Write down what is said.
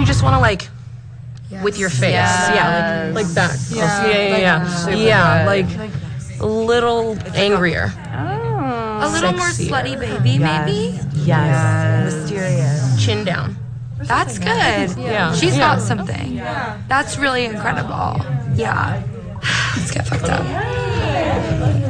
you just want to like with your face. Yeah, like that. Yeah, like a little angrier. A little more slutty baby, maybe? Yes. Mysterious. Chin down. That's good. Yeah. She's got something. That's really incredible. Yeah. Let's get fucked up.